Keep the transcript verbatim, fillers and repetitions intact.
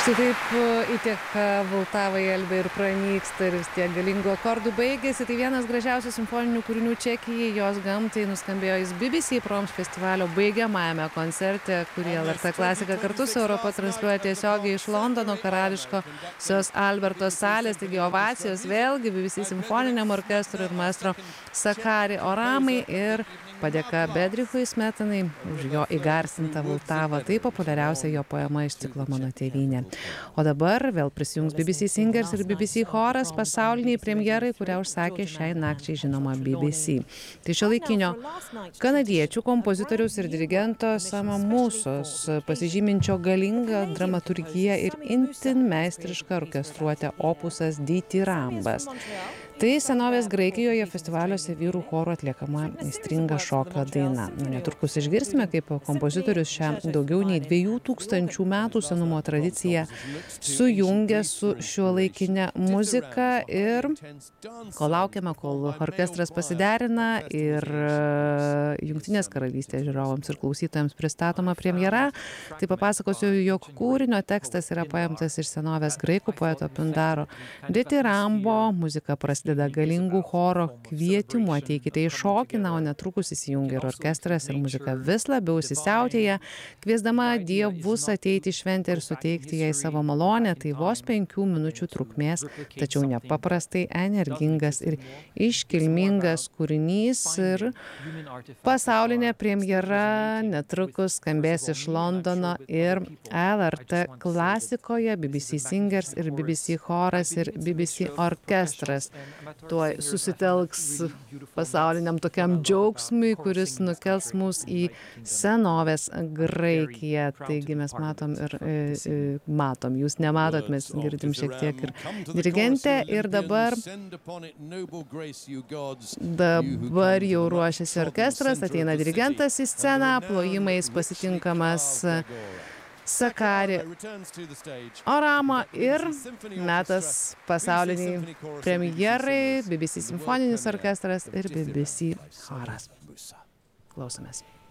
Štai taip įteka Vltavai Elbė ir pranyksta ir vis tiek galingų akordų baigėsi. Tai vienas gražiausių simfoninių kūrinių Čekijai, jos gamtai nuskambėjo jis B B C Proms festivalio baigiamajame koncerte, kurį L R T klasika kartu su Europa transliuoja tiesiogiai iš Londono karališkosios Alberto salės. Taigi ovacijos vėlgi B B C simfoniniam orkestrui ir maestro Sakari Oramai ir padėka Bedrichui Smetanai už jo įgarsintą Vltavą. Tai populiariausia jo poema iš ciklo Mano tėvynė. O dabar vėl prisijungs B B C Singers ir B B C choras pasauliniai premjerai, kurią užsakė šiai nakčiai žinoma B B C. Tai šiuolaikinio kanadiečių kompozitoriaus ir dirigento Samo Musos pasižyminčio galingą dramaturgiją ir itin meistrišką orkestruotę opusas Ditirambas. Tai senovės Graikijoje festivaliuose vyrų chorų atliekama aistringa šokio daina. Netrukus išgirsime, kaip kompozitorius šią daugiau nei dviejų tūkstančių metų senumo tradiciją sujungia su šiuolaikinė muzika ir kol laukiame, kol orkestras pasiderina ir Jungtinės karalystės žiūrovams ir klausytojams pristatoma premjera, tai papasakosiu, jog kūrinio tekstas yra paimtas iš senovės graikų poeto Pindaro Ditirambo. Muzika prasideda galingų choro kvietimu ateikite į šokį, na, o netrukus įsijungia ir orkestras ir muzika vis labiau įsisiautėja, kviesdama dievus ateiti į šventę ir suteikti jai savo malonę. Tai vos penkių minučių trukmės, tačiau nepaprastai energingas ir iškilmingas kūrinys ir pasaulinė premjera netrukus skambės iš Londono ir L R T klasikoje. B B C Singers ir B B C choras ir B B C orkestras tuoj susitelks pasauliniam tokiam džiaugsmui, kuris nukels mus į senovės Graikiją. Taigi mes matom ir e, e, matom, jūs nematot, mes girdim šiek tiek ir dirigentę ir dabar dabar jau ruošiasi orkestras, ateina dirigentas į sceną, plojimais pasitinkamas Sakari Orama ir metas pasauliniai premjerai, B B C simfoninis orkestras ir B B C choras. Klausomės.